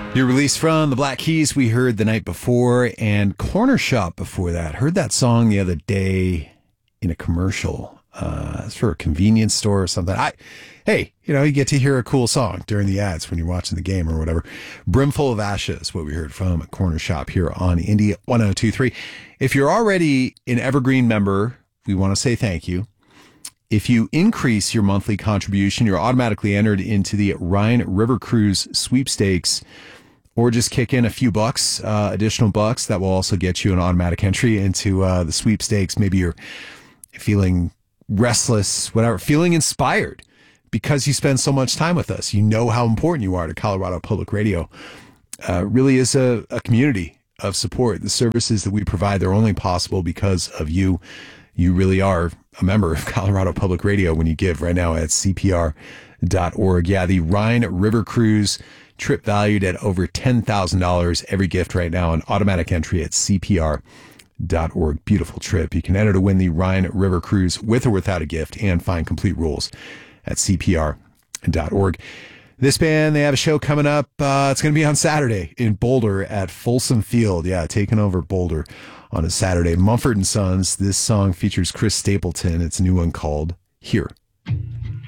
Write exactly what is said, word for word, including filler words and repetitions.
Your release from the Black Keys we heard the night before, and Corner Shop before that. Heard that song the other day in a commercial. Uh, it's for a convenience store or something. I, hey, you know, you get to hear a cool song during the ads when you're watching the game or whatever. Brimful of Ashes, what we heard from Corner Shop here on Indy one oh two point three. If you're already an Evergreen member, we want to say thank you. If you increase your monthly contribution, you're automatically entered into the Rhine River Cruise sweepstakes, or just kick in a few bucks, uh, additional bucks. That will also get you an automatic entry into uh, the sweepstakes. Maybe you're feeling restless, whatever, feeling inspired because you spend so much time with us. You know how important you are to Colorado Public Radio. Uh, really is a, a community of support. The services that we provide, they're only possible because of you. You really are a member of Colorado Public Radio when you give right now at C P R dot org. Yeah, the Rhine River Cruise trip valued at over ten thousand dollars. Every gift right now, an automatic entry at C P R dot org. Beautiful trip. You can enter to win the Rhine River Cruise with or without a gift and find complete rules at C P R dot org. This band, they have a show coming up. Uh, it's going to be on Saturday in Boulder at Folsom Field. Yeah, taking over Boulder on a Saturday. Mumford and Sons. This song features Chris Stapleton. It's a new one called Here.